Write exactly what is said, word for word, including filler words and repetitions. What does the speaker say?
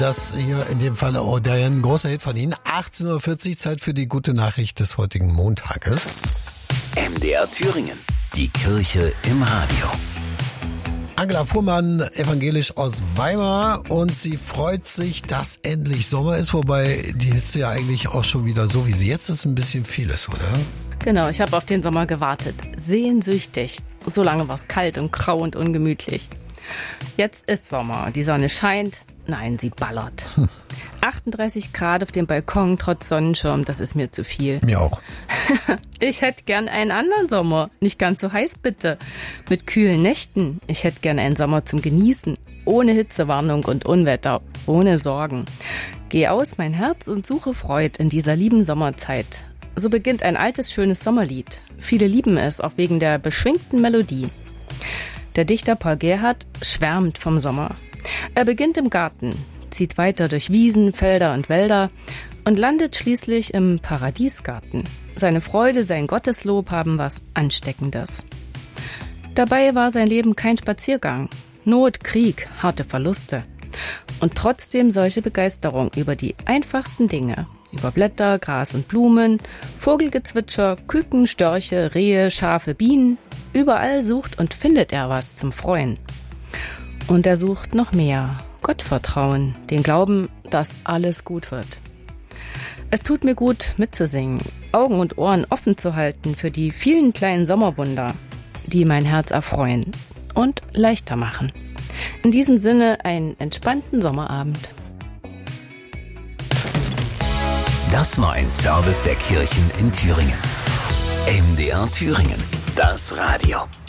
Das hier in dem Fall auch der ein großer Hit von Ihnen. achtzehn Uhr vierzig, Zeit für die gute Nachricht des heutigen Montages. M D R Thüringen, die Kirche im Radio. Angela Fuhrmann, evangelisch aus Weimar, und sie freut sich, dass endlich Sommer ist, wobei die Hitze ja eigentlich auch schon wieder so, wie sie jetzt ist, ein bisschen viel ist, oder? Genau, ich habe auf den Sommer gewartet. Sehnsüchtig. So lange war es kalt und grau und ungemütlich. Jetzt ist Sommer, die Sonne scheint. Nein, sie ballert. Hm. achtunddreißig Grad auf dem Balkon trotz Sonnenschirm, das ist mir zu viel. Mir auch. Ich hätte gern einen anderen Sommer. Nicht ganz so heiß, bitte. Mit kühlen Nächten. Ich hätte gern einen Sommer zum Genießen. Ohne Hitzewarnung und Unwetter. Ohne Sorgen. Geh aus, mein Herz, und suche Freud in dieser lieben Sommerzeit. So beginnt ein altes, schönes Sommerlied. Viele lieben es, auch wegen der beschwingten Melodie. Der Dichter Paul Gerhardt schwärmt vom Sommer. Er beginnt im Garten, zieht weiter durch Wiesen, Felder und Wälder und landet schließlich im Paradiesgarten. Seine Freude, sein Gotteslob haben was Ansteckendes. Dabei war sein Leben kein Spaziergang. Not, Krieg, harte Verluste. Und trotzdem solche Begeisterung über die einfachsten Dinge. Über Blätter, Gras und Blumen, Vogelgezwitscher, Küken, Störche, Rehe, Schafe, Bienen. Überall sucht und findet er was zum Freuen. Und er sucht noch mehr. Gottvertrauen, den Glauben, dass alles gut wird. Es tut mir gut, mitzusingen, Augen und Ohren offen zu halten für die vielen kleinen Sommerwunder, die mein Herz erfreuen und leichter machen. In diesem Sinne einen entspannten Sommerabend. Das war ein Service der Kirchen in Thüringen. M D R Thüringen, das Radio.